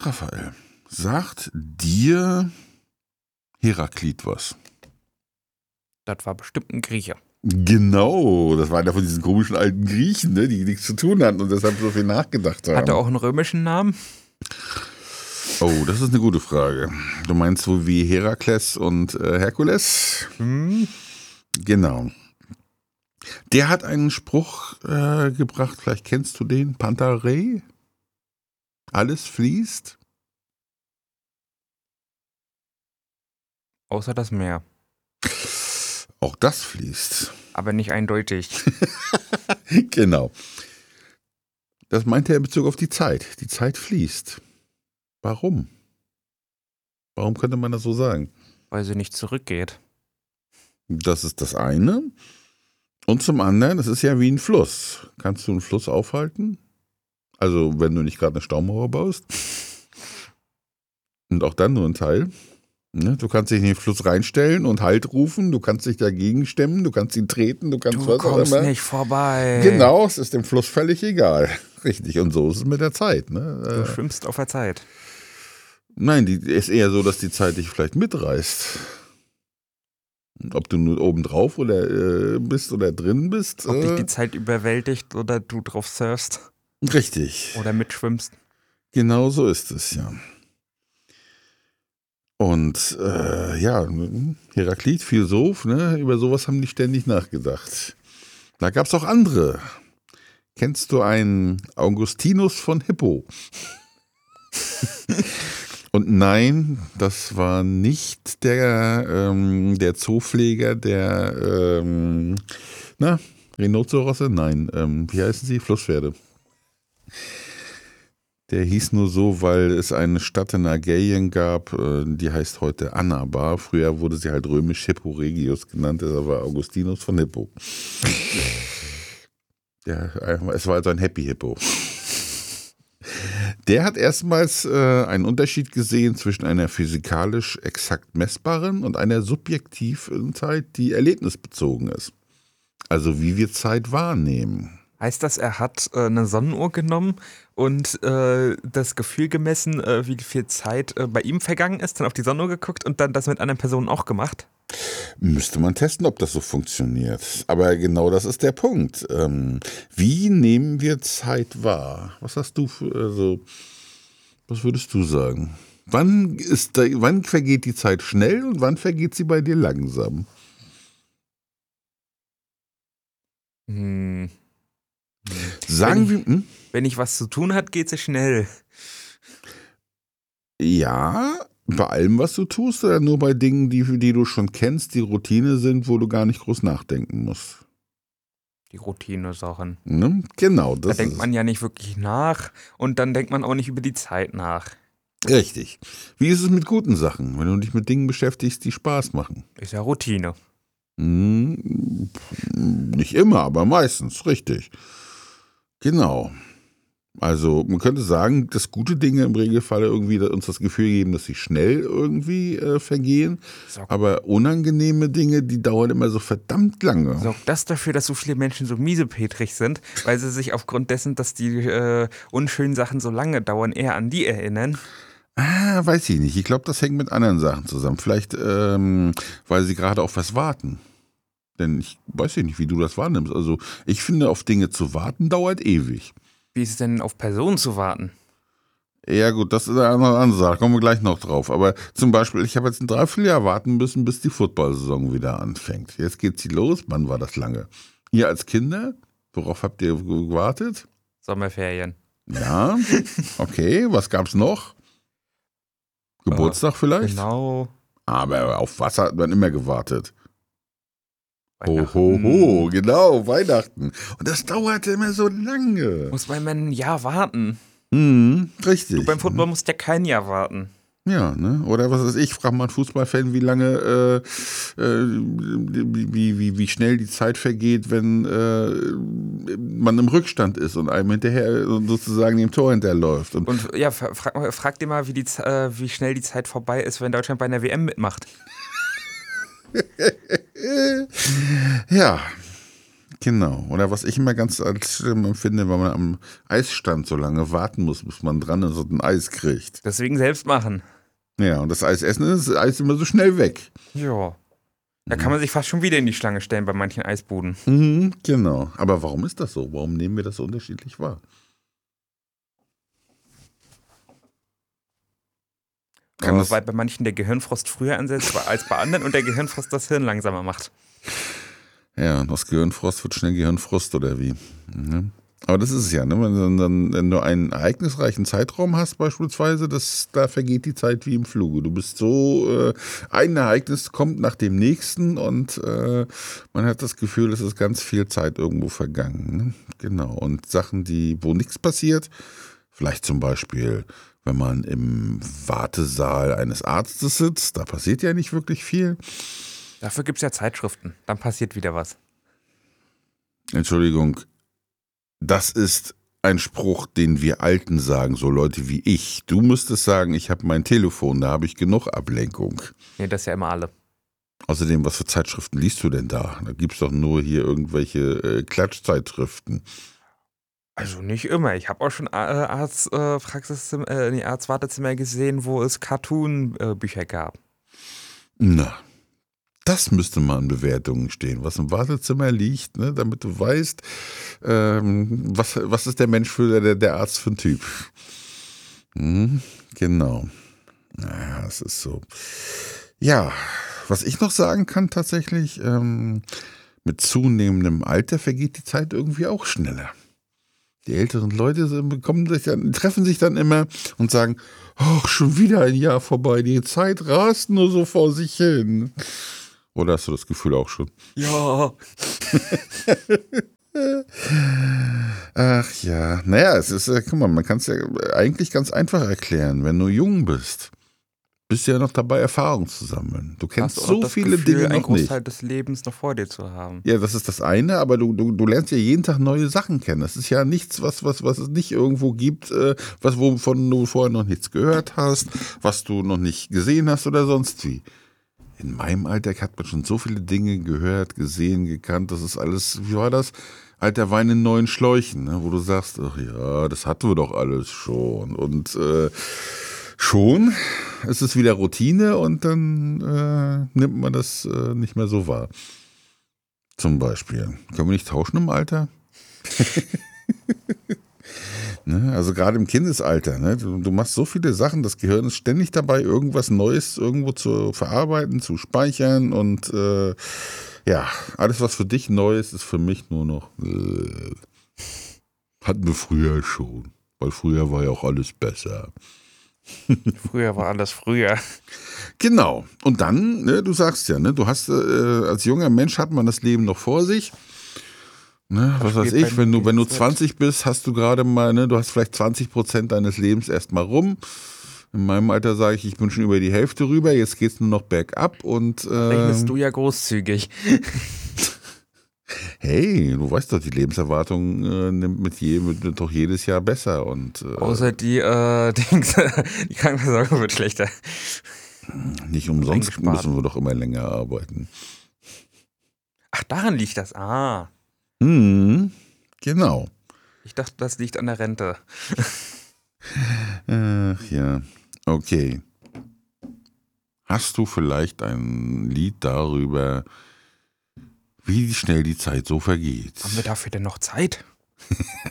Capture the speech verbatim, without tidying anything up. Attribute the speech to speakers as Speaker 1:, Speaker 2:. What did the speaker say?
Speaker 1: Raphael, sagt dir Heraklit was?
Speaker 2: Das war bestimmt ein Grieche.
Speaker 1: Genau, das war einer von diesen komischen alten Griechen, ne, die nichts zu tun hatten und deshalb so viel nachgedacht haben.
Speaker 2: Hat er auch einen römischen Namen?
Speaker 1: Oh, das ist eine gute Frage. Du meinst so wie Herakles und äh, Herkules?
Speaker 2: Hm.
Speaker 1: Genau. Der hat einen Spruch äh, gebracht, vielleicht kennst du den, Pantarei? Alles fließt?
Speaker 2: Außer das Meer.
Speaker 1: Auch das fließt.
Speaker 2: Aber nicht eindeutig.
Speaker 1: Genau. Das meinte er in Bezug auf die Zeit. Die Zeit fließt. Warum? Warum könnte man das so sagen?
Speaker 2: Weil sie nicht zurückgeht.
Speaker 1: Das ist das eine. Und zum anderen, es ist ja wie ein Fluss. Kannst du einen Fluss aufhalten? Also, wenn du nicht gerade eine Staumauer baust. Und auch dann nur ein Teil. Du kannst dich in den Fluss reinstellen und Halt rufen. Du kannst dich dagegen stemmen. Du kannst ihn treten. Du kannst
Speaker 2: Du
Speaker 1: was auch
Speaker 2: kommst
Speaker 1: immer.
Speaker 2: nicht vorbei.
Speaker 1: Genau, es ist dem Fluss völlig egal. Richtig. Und so ist es mit der Zeit. Ne?
Speaker 2: Du schwimmst auf der Zeit.
Speaker 1: Nein, die ist eher so, dass die Zeit dich vielleicht mitreißt. Ob du nur oben drauf oder äh, bist oder drin bist.
Speaker 2: Ob
Speaker 1: äh,
Speaker 2: dich die Zeit überwältigt oder du drauf surfst.
Speaker 1: Richtig.
Speaker 2: Oder mitschwimmst.
Speaker 1: Genau so ist es, ja. Und äh, ja, Heraklit, Philosoph, ne, über sowas haben die ständig nachgedacht. Da gab es auch andere. Kennst du einen Augustinus von Hippo? Und nein, das war nicht der, ähm, der Zoopfleger der ähm, na, Rhinozerosse? Nein, ähm, wie heißen sie? Flusspferde. Der hieß nur so, weil es eine Stadt in Aegäien gab, die heißt heute Annaba. Früher wurde sie halt römisch Hippo Regius genannt, das war Augustinus von Hippo. Ja, es war also ein Happy Hippo. Der hat erstmals äh, einen Unterschied gesehen zwischen einer physikalisch exakt messbaren und einer subjektiven Zeit, die erlebnisbezogen ist. Also wie wir Zeit wahrnehmen.
Speaker 2: Heißt das, er hat äh, eine Sonnenuhr genommen und äh, das Gefühl gemessen, äh, wie viel Zeit äh, bei ihm vergangen ist, dann auf die Sonnenuhr geguckt und dann das mit anderen Personen auch gemacht?
Speaker 1: Müsste man testen, ob das so funktioniert. Aber genau das ist der Punkt. Ähm, wie nehmen wir Zeit wahr? Was hast du für, also, was würdest du sagen? Wann ist da, wann vergeht die Zeit schnell und wann vergeht sie bei dir langsam?
Speaker 2: Hm.
Speaker 1: Sagen
Speaker 2: wenn ich,
Speaker 1: wir, hm?
Speaker 2: wenn ich was zu tun hat, geht sie schnell.
Speaker 1: Ja, bei allem, was du tust, oder nur bei Dingen, die, die du schon kennst, die Routine sind, wo du gar nicht groß nachdenken musst?
Speaker 2: Die Routine-Sachen.
Speaker 1: Ne? Genau, das
Speaker 2: Da denkt
Speaker 1: ist
Speaker 2: man ja nicht wirklich nach und dann denkt man auch nicht über die Zeit nach.
Speaker 1: richtig. Wie ist es mit guten Sachen, wenn du dich mit Dingen beschäftigst, die Spaß machen?
Speaker 2: Ist ja Routine.
Speaker 1: Hm, nicht immer, aber meistens, richtig. Genau. Also man könnte sagen, dass gute Dinge im Regelfall irgendwie uns das Gefühl geben, dass sie schnell irgendwie äh, vergehen.
Speaker 2: So.
Speaker 1: Aber unangenehme Dinge, die dauern immer so verdammt lange.
Speaker 2: Sorgt das dafür, dass so viele Menschen so miesepetrig sind, weil sie sich aufgrund dessen, dass die äh, unschönen Sachen so lange dauern, eher an die erinnern?
Speaker 1: Ah, weiß ich nicht. Ich glaube, das hängt mit anderen Sachen zusammen. Vielleicht, ähm, weil sie gerade auf was warten. Denn ich weiß ja nicht, wie du das wahrnimmst. Also ich finde, auf Dinge zu warten dauert ewig.
Speaker 2: Wie ist es denn, auf Personen zu warten?
Speaker 1: Ja gut, das ist eine andere Sache, kommen wir gleich noch drauf. Aber zum Beispiel, ich habe jetzt ein Dreivierteljahr warten müssen, bis die Football-Saison wieder anfängt. Jetzt geht sie los, wann war das lange? Ihr als Kinder, worauf habt ihr gewartet?
Speaker 2: Sommerferien.
Speaker 1: Ja, okay, was gab's noch? Geburtstag
Speaker 2: äh,
Speaker 1: vielleicht?
Speaker 2: Genau.
Speaker 1: Aber auf was hat man immer gewartet? Ho,
Speaker 2: Weihnachten.
Speaker 1: ho, ho, genau, Weihnachten. Und das dauerte immer so lange.
Speaker 2: Muss man ein Jahr warten.
Speaker 1: Hm, richtig.
Speaker 2: Du beim Football musst ja kein Jahr warten.
Speaker 1: Ja, ne? Oder was weiß ich, frag mal einen Fußballfan, wie lange, äh, äh, wie, wie, wie schnell die Zeit vergeht, wenn äh, man im Rückstand ist und einem hinterher sozusagen dem Tor hinterherläuft. Und,
Speaker 2: Und ja, frag, frag dir mal, wie, die, äh, wie schnell die Zeit vorbei ist, wenn Deutschland bei einer W M mitmacht.
Speaker 1: ja, Genau. Oder was ich immer ganz als schlimm empfinde, wenn man am Eisstand so lange warten muss, bis man dran ist und ein Eis kriegt.
Speaker 2: Deswegen selbst machen.
Speaker 1: Ja, und das Eis essen ist das Eis immer so schnell weg.
Speaker 2: Ja. Da kann man sich fast schon wieder in die Schlange stellen bei manchen Eisbuden.
Speaker 1: Mhm, genau. Aber warum ist das so? Warum nehmen wir das so unterschiedlich wahr? Kann
Speaker 2: Aber
Speaker 1: das
Speaker 2: weil bei manchen der Gehirnfrost früher ansetzt als bei anderen und der Gehirnfrost das Hirn langsamer macht.
Speaker 1: Ja, aus Gehirnfrost wird schnell Gehirnfrost oder wie? Mhm. Aber das ist es ja, ne? Wenn, dann, wenn du einen ereignisreichen Zeitraum hast beispielsweise, das, da vergeht die Zeit wie im Fluge. Du bist so, äh, ein Ereignis kommt nach dem nächsten und äh, man hat das Gefühl, es ist ganz viel Zeit irgendwo vergangen. Ne? Genau. Und Sachen, die, wo nichts passiert, vielleicht zum Beispiel, wenn man im Wartesaal eines Arztes sitzt, da passiert ja nicht wirklich viel.
Speaker 2: Dafür gibt es ja Zeitschriften. Dann passiert wieder was.
Speaker 1: Entschuldigung, das ist ein Spruch, den wir Alten sagen, so Leute wie ich. Du müsstest sagen, ich habe mein Telefon, da habe ich genug Ablenkung.
Speaker 2: Nee, das ist ja immer alle.
Speaker 1: Außerdem, was für Zeitschriften liest du denn da? Da gibt es doch nur hier irgendwelche äh, Klatschzeitschriften.
Speaker 2: Also nicht immer. Ich habe auch schon äh, Arzt, äh, Praxiszimmer, äh, nee, Arztwartezimmer gesehen, wo es Cartoon-Bücher gab.
Speaker 1: Na, das müsste mal in Bewertungen stehen, was im Wartezimmer liegt, ne, damit du weißt, ähm, was, was ist der Mensch für der, der Arzt für ein Typ. Hm, genau. Naja, es ist so. Ja, was ich noch sagen kann tatsächlich, ähm, mit zunehmendem Alter vergeht die Zeit irgendwie auch schneller. Die älteren Leute bekommen sich dann, treffen sich dann immer und sagen, ach, schon wieder ein Jahr vorbei, die Zeit rast nur so vor sich hin. Oder hast du das Gefühl auch schon?
Speaker 2: Ja.
Speaker 1: Ach ja, naja, es ist, guck mal, man kann es ja eigentlich ganz einfach erklären. Wenn du jung bist, bist du ja noch dabei, Erfahrung zu sammeln. Du kennst
Speaker 2: Hast du auch
Speaker 1: so
Speaker 2: das
Speaker 1: viele
Speaker 2: Gefühl,
Speaker 1: Dinge
Speaker 2: einen
Speaker 1: noch nicht.
Speaker 2: Großteil des Lebens noch vor dir zu haben.
Speaker 1: Ja, das ist das eine, aber du, du, du lernst ja jeden Tag neue Sachen kennen. Das ist ja nichts, was, was, was es nicht irgendwo gibt, äh, was wovon du vorher noch nichts gehört hast, was du noch nicht gesehen hast oder sonst wie. In meinem Alter hat man schon so viele Dinge gehört, gesehen, gekannt. Das ist alles, wie war das? Alter Wein in neuen Schläuchen, ne? Wo du sagst, ach ja, das hatten wir doch alles schon. Und äh, schon ist es wieder Routine und dann äh, nimmt man das äh, nicht mehr so wahr. Zum Beispiel. Können wir nicht tauschen im Alter? Ne? Also gerade im Kindesalter. Ne? Du, du machst so viele Sachen, das Gehirn ist ständig dabei, irgendwas Neues irgendwo zu verarbeiten, zu speichern. Und äh, ja, alles, was für dich neu ist, ist für mich nur noch äh, hatten wir früher schon. Weil früher war ja auch alles besser.
Speaker 2: Früher war alles früher.
Speaker 1: Genau. Und dann, ne, du sagst ja, ne, du hast äh, als junger Mensch hat man das Leben noch vor sich. Ne, was weiß ich, wenn du, wenn du zwanzig bist, hast du gerade mal, ne, du hast vielleicht zwanzig Prozent deines Lebens erstmal rum. In meinem Alter sage ich, ich bin schon über die Hälfte rüber, jetzt geht's nur noch bergab und äh,
Speaker 2: Rechnest du ja großzügig.
Speaker 1: Hey, du weißt doch, die Lebenserwartung äh, nimmt mit jedem wird doch jedes Jahr besser und äh,
Speaker 2: Außer die, äh, Dings, die Krankenversorgung wird schlechter.
Speaker 1: Nicht umsonst
Speaker 2: Eingespart.
Speaker 1: müssen wir doch immer länger arbeiten.
Speaker 2: Ach, daran liegt das. Ah.
Speaker 1: Hm, genau.
Speaker 2: Ich dachte, das liegt an der Rente.
Speaker 1: Ach ja, okay. Hast du vielleicht ein Lied darüber, wie schnell die Zeit so vergeht?
Speaker 2: Haben wir dafür denn noch Zeit?